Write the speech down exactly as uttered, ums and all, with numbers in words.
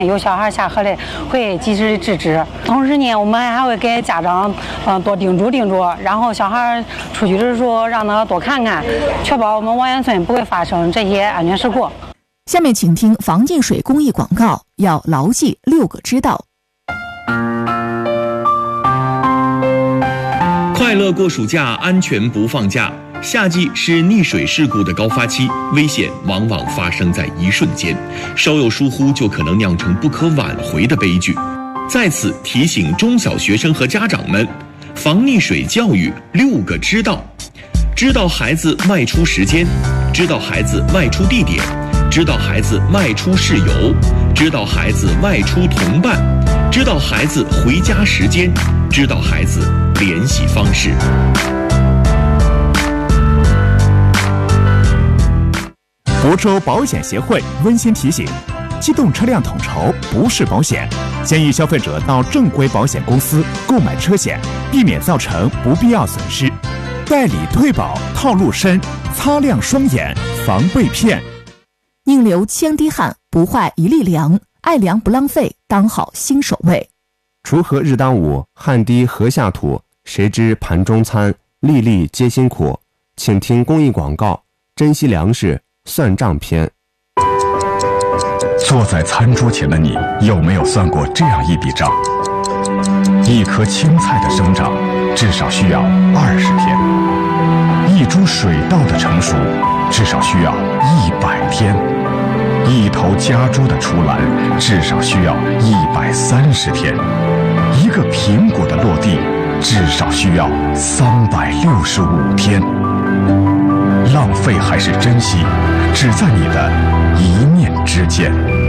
有小孩下河的会及时的制止。同时呢，我们还会给家长嗯多叮嘱叮嘱，然后小孩出去的时候让他多看看，确保我们王源村不会发生这些安全事故。 下面请听防进水公益广告，要牢记六个知道。 快乐过暑假，安全不放假。夏季是溺水事故的高发期，危险往往发生在一瞬间，稍有疏忽就可能酿成不可挽回的悲剧。在此提醒中小学生和家长们，防溺水教育六个知道：知道孩子外出时间，知道孩子外出地点，知道孩子外出事由，知道孩子外出同伴，知道孩子回家时间，知道孩子联系方式。 亳州保险协会温馨提醒：机动车辆统筹不是保险，建议消费者到正规保险公司购买车险，避免造成不必要损失。代理退保套路深，擦亮双眼防被骗。 宁流千滴汗，不坏一粒粮，爱粮不浪费，当好新手味。 锄禾日当午，汗滴禾下土，谁知盘中餐，粒粒皆辛苦。请听公益广告，珍惜粮食，算账篇。 坐在餐桌前的你，有没有算过这样一笔账？一颗青菜的生长至少需要二十天，一株水稻的成熟至少需要一百天，一头家猪的出栏至少需要一百三十天，一个苹果的落地至少需要三百六十五天。浪费还是珍惜，只在你的一念之间。